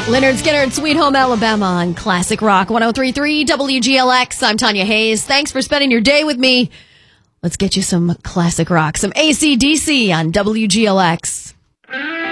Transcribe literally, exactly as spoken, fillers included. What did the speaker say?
Leonard Skinner and Sweet Home Alabama on Classic Rock one oh three point three W G L X. I'm Tanya Hayes. Thanks for spending your day with me. Let's get you some classic rock, some A C D C on W G L X.